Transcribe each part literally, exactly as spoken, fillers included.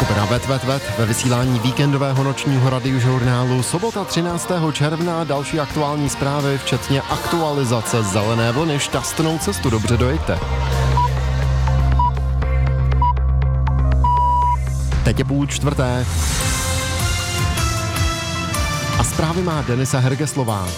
Skupina Vet Vet Vet ve vysílání víkendového nočního radiožurnálu. Sobota třináctého června, další aktuální zprávy, včetně aktualizace zelené vlny. Šťastnou cestu, dobře dojďte. Teď je půl čtvrté. A zprávy má Denisa Hergeslová.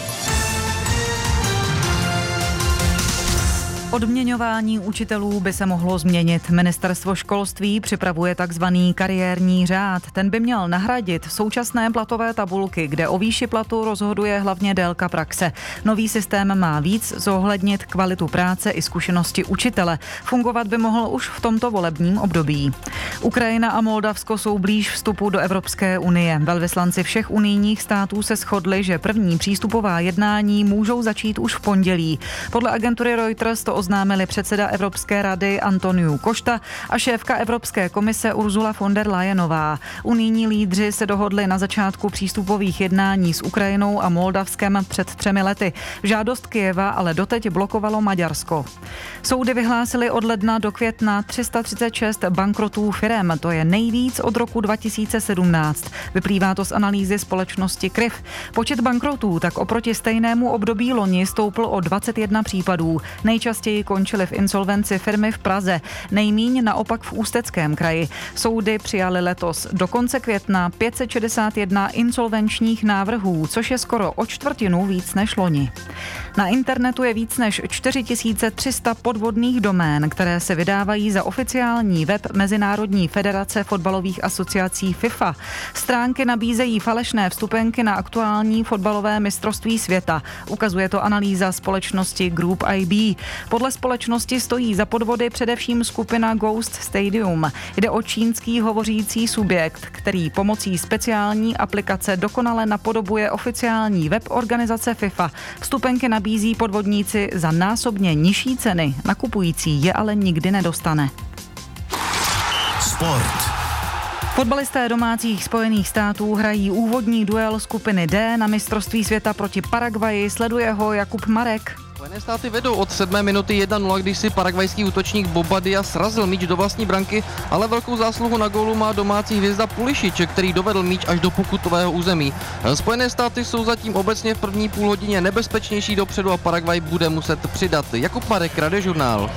Odměňování učitelů by se mohlo změnit. Ministerstvo školství připravuje takzvaný kariérní řád. Ten by měl nahradit současné platové tabulky, kde o výši platu rozhoduje hlavně délka praxe. Nový systém má víc zohlednit kvalitu práce i zkušenosti učitele. Fungovat by mohl už v tomto volebním období. Ukrajina a Moldavsko jsou blíž vstupu do Evropské unie. Velvyslanci všech unijních států se shodli, že první přístupová jednání můžou začít už v pondělí. Podle agentury Reuters to oznámili předseda Evropské rady Antoniu Costa a šéfka Evropské komise Ursula von der Leyenová. Unijní lídři se dohodli na začátku přístupových jednání s Ukrajinou a Moldavskem před třemi lety. Žádost Kyjeva ale doteď blokovalo Maďarsko. Soudy vyhlásily od ledna do května tři sta třicet šest bankrotů firem. To je nejvíc od roku dva tisíce sedmnáct. Vyplývá to z analýzy společnosti Kryv. Počet bankrotů tak oproti stejnému období loni stoupl o dvacet jedna případů. Nejčastěji končily v insolvenci firmy v Praze, nejmíň naopak v Ústeckém kraji. Soudy přijaly letos do konce května pět set šedesát jedna insolvenčních návrhů, což je skoro o čtvrtinu víc než loni. Na internetu je víc než čtyři tisíce tři sta podvodných domén, které se vydávají za oficiální web Mezinárodní federace fotbalových asociací FIFA. Stránky nabízejí falešné vstupenky na aktuální fotbalové mistrovství světa. Ukazuje to analýza společnosti Group I B. Podle společnosti stojí za podvody především skupina Ghost Stadium. Jde o čínský hovořící subjekt, který pomocí speciální aplikace dokonale napodobuje oficiální web organizace FIFA. Vstupenky nabízí podvodníci za násobně nižší ceny. Nakupující je ale nikdy nedostane. Sport. Fotbalisté domácích Spojených států hrají úvodní duel skupiny D na mistrovství světa proti Paraguayi. Sleduje ho Jakub Marek. Spojené státy vedou od sedmé minuty jedna nula, když si paragvajský útočník Bobadilla srazil míč do vlastní branky, ale velkou zásluhu na gólu má domácí hvězda Pulisic, který dovedl míč až do pokutového území. Spojené státy jsou zatím obecně v první půlhodině nebezpečnější dopředu a Paraguay bude muset přidat. Jakub Marek, Radiožurnál.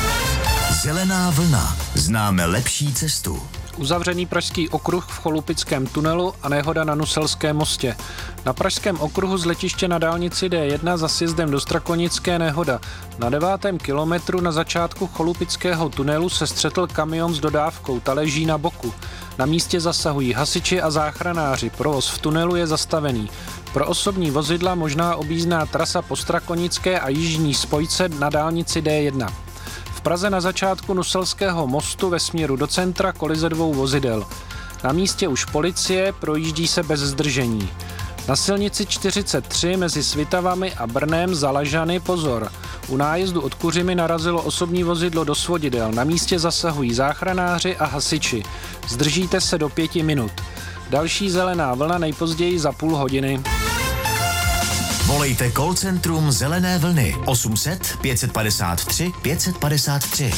Zelená vlna. Známe lepší cestu. Uzavřený pražský okruh v Cholupickém tunelu a nehoda na Nuselském mostě. Na pražském okruhu z letiště na dálnici D jedna za sjezdem do Strakonické nehoda. Na devátém kilometru na začátku Cholupického tunelu se střetl kamion s dodávkou, ta leží na boku. Na místě zasahují hasiči a záchranáři, provoz v tunelu je zastavený. Pro osobní vozidla možná objízdná trasa po Strakonické a jižní spojce na dálnici D jedna. V Praze na začátku Nuselského mostu ve směru do centra kolize dvou vozidel. Na místě už policie, projíždí se bez zdržení. Na silnici čtyřicet tři mezi Svitavami a Brnem za Lažany pozor. U nájezdu od Kuřimy narazilo osobní vozidlo do svodidel. Na místě zasahují záchranáři a hasiči. Zdržíte se do pěti minut. Další zelená vlna nejpozději za půl hodiny. Volejte call centrum Zelené vlny osm set pět padesát tři pět padesát tři.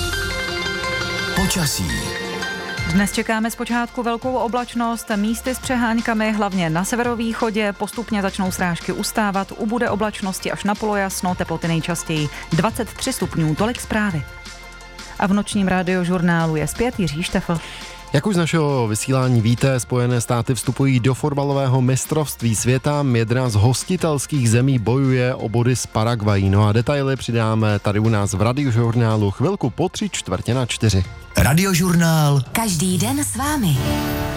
Počasí. Dnes čekáme zpočátku velkou oblačnost, místy s přeháňkami, hlavně na severovýchodě, postupně začnou srážky ustávat, ubude oblačnosti až na polojasno, teploty nejčastěji dvacet tři stupňů, tolik zprávy. A v nočním radiožurnálu je zpět Jiří Štefl. Jak už z našeho vysílání víte, Spojené státy vstupují do fotbalového mistrovství světa. Jedna z hostitelských zemí bojuje o body s Paraguayí. No a detaily přidáme tady u nás v radiožurnálu chvilku po tři čtvrtě na čtyři. Radiožurnál. Každý den s vámi.